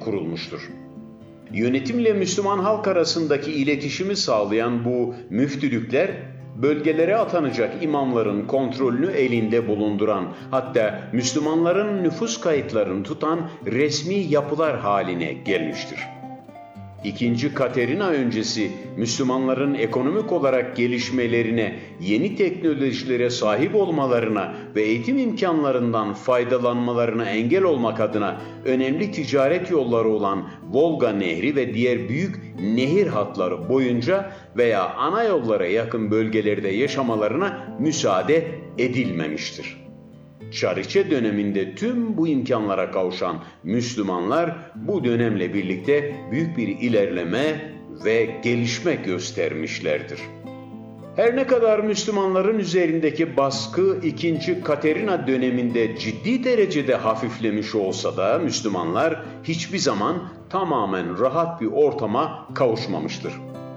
kurulmuştur. Yönetimle Müslüman halk arasındaki iletişimi sağlayan bu müftülükler, bölgelere atanacak imamların kontrolünü elinde bulunduran, hatta Müslümanların nüfus kayıtlarını tutan resmi yapılar haline gelmiştir. İkinci Katerina öncesi Müslümanların ekonomik olarak gelişmelerine, yeni teknolojilere sahip olmalarına ve eğitim imkanlarından faydalanmalarına engel olmak adına önemli ticaret yolları olan Volga Nehri ve diğer büyük nehir hatları boyunca veya ana yollara yakın bölgelerde yaşamalarına müsaade edilmemiştir. Çariçe döneminde tüm bu imkanlara kavuşan Müslümanlar bu dönemle birlikte büyük bir ilerleme ve gelişme göstermişlerdir. Her ne kadar Müslümanların üzerindeki baskı 2. Katerina döneminde ciddi derecede hafiflemiş olsa da Müslümanlar hiçbir zaman tamamen rahat bir ortama kavuşmamıştır.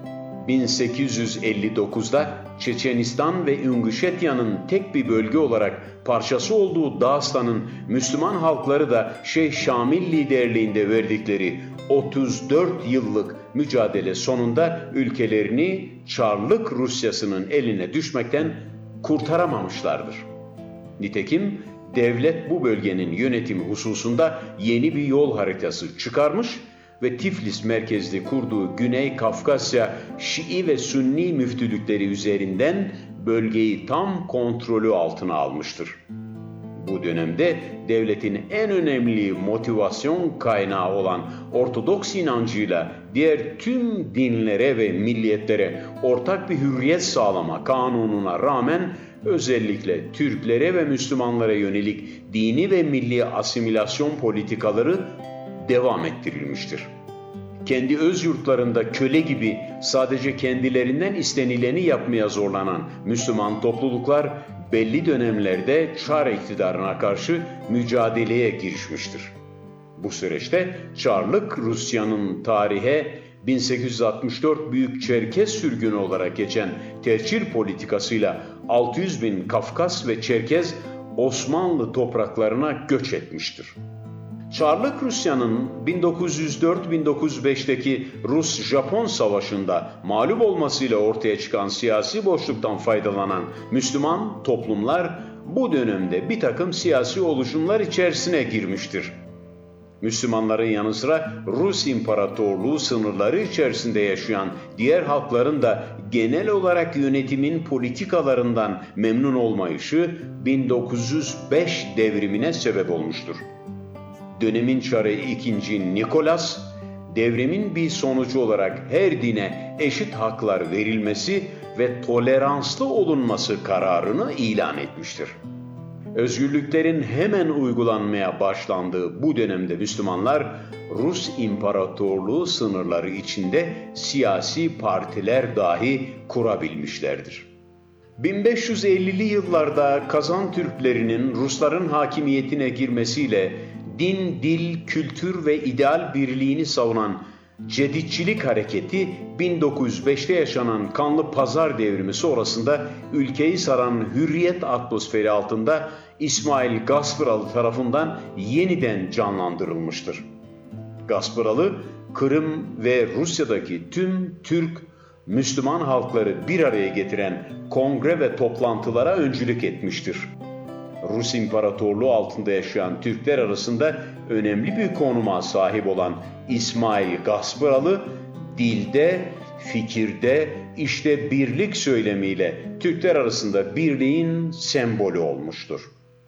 1859'da Çeçenistan ve İnguşetya'nın tek bir bölge olarak parçası olduğu Dağıstan'ın Müslüman halkları da Şeyh Şamil liderliğinde verdikleri 34 yıllık mücadele sonunda ülkelerini Çarlık Rusyası'nın eline düşmekten kurtaramamışlardır. Nitekim devlet bu bölgenin yönetimi hususunda yeni bir yol haritası çıkarmış ve Tiflis merkezli kurduğu Güney Kafkasya Şii ve Sünni müftülükleri üzerinden bölgeyi tam kontrolü altına almıştır. Bu dönemde devletin en önemli motivasyon kaynağı olan Ortodoks inancıyla diğer tüm dinlere ve milliyetlere ortak bir hürriyet sağlama kanununa rağmen özellikle Türklere ve Müslümanlara yönelik dini ve milli asimilasyon politikaları devam ettirilmiştir. Kendi öz yurtlarında köle gibi sadece kendilerinden istenileni yapmaya zorlanan Müslüman topluluklar belli dönemlerde Çar iktidarına karşı mücadeleye girişmiştir. Bu süreçte Çarlık Rusya'nın tarihe 1864 Büyük Çerkez sürgünü olarak geçen tehcir politikasıyla 600 bin Kafkas ve Çerkez Osmanlı topraklarına göç etmiştir. Çarlık Rusya'nın 1904-1905'teki Rus-Japon Savaşı'nda mağlup olmasıyla ortaya çıkan siyasi boşluktan faydalanan Müslüman toplumlar bu dönemde bir takım siyasi oluşumlar içerisine girmiştir. Müslümanların yanı sıra Rus İmparatorluğu sınırları içerisinde yaşayan diğer halkların da genel olarak yönetimin politikalarından memnun olmayışı 1905 devrimine sebep olmuştur. Dönemin Çarı II. Nikolas, devrimin bir sonucu olarak her dine eşit haklar verilmesi ve toleranslı olunması kararını ilan etmiştir. Özgürlüklerin hemen uygulanmaya başlandığı bu dönemde Müslümanlar, Rus İmparatorluğu sınırları içinde siyasi partiler dahi kurabilmişlerdir. 1550'li yıllarda Kazan Türklerinin Rusların hakimiyetine girmesiyle din, dil, kültür ve ideal birliğini savunan Ceditçilik hareketi 1905'te yaşanan kanlı pazar devrimi sonrasında ülkeyi saran hürriyet atmosferi altında İsmail Gaspıralı tarafından yeniden canlandırılmıştır. Gaspıralı, Kırım ve Rusya'daki tüm Türk, Müslüman halkları bir araya getiren kongre ve toplantılara öncülük etmiştir. Rus İmparatorluğu altında yaşayan Türkler arasında önemli bir konuma sahip olan İsmail Gaspıralı, dilde, fikirde, işte birlik söylemiyle Türkler arasında birliğin sembolü olmuştur.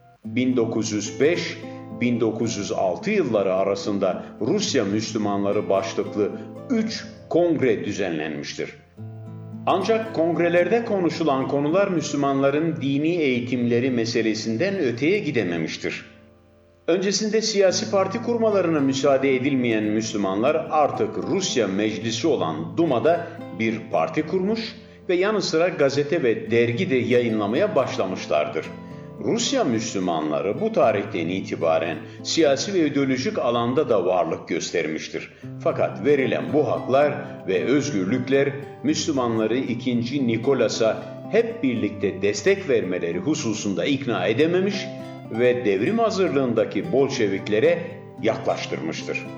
1905-1906 yılları arasında Rusya Müslümanları başlıklı 3 kongre düzenlenmiştir. Ancak kongrelerde konuşulan konular Müslümanların dini eğitimleri meselesinden öteye gidememiştir. Öncesinde siyasi parti kurmalarına müsaade edilmeyen Müslümanlar artık Rusya Meclisi olan Duma'da bir parti kurmuş ve yanı sıra gazete ve dergi de yayınlamaya başlamışlardır. Rusya Müslümanları bu tarihten itibaren siyasi ve ideolojik alanda da varlık göstermiştir. Fakat verilen bu haklar ve özgürlükler Müslümanları 2. Nikolas'a hep birlikte destek vermeleri hususunda ikna edememiş ve devrim hazırlığındaki Bolşeviklere yaklaştırmıştır.